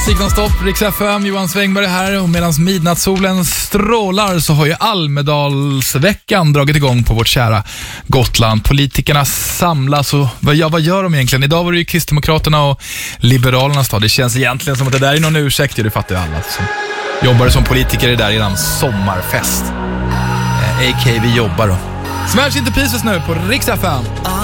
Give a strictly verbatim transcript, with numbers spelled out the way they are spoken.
musik nonstop, Rix F M, Johan Svängberg här. Och medan midnattssolen strålar så har ju Almedalsveckan dragit igång på vårt kära Gotland. Politikerna samlas och vad, ja, vad gör de egentligen? Idag var det ju Kristdemokraterna och Liberalernas dag. Det känns egentligen som att det där är någon ursäkt, det fattar ju alla som jobbar som politiker. Det där är en sommarfest. eh, A K vi jobbar då. Smash Into Pieces nu på Rix F M.